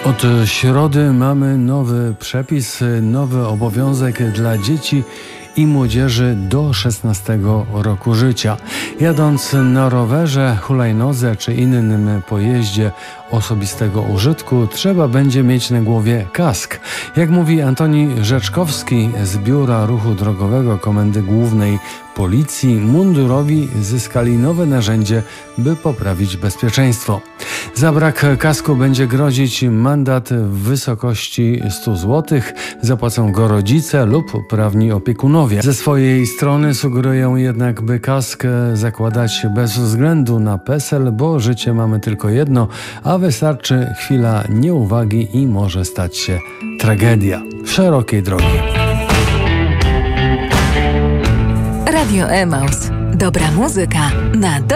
Od środy mamy nowy przepis, nowy obowiązek dla dzieci i młodzieży do 16 roku życia. Jadąc na rowerze, hulajnodze czy innym pojeździe osobistego użytku, trzeba będzie mieć na głowie kask. Jak mówi Antoni Rzeczkowski z Biura Ruchu Drogowego Komendy Głównej Policji, mundurowi zyskali nowe narzędzie, by poprawić bezpieczeństwo. Za brak kasku będzie grozić mandat w wysokości 100 zł. Zapłacą go rodzice lub prawni opiekunowie. Ze swojej strony sugerują jednak, by kask zakładać bez względu na PESEL, bo życie mamy tylko jedno, a wystarczy chwila nieuwagi i może stać się tragedia. Szerokiej drogi. Radio Emaus. Dobra muzyka na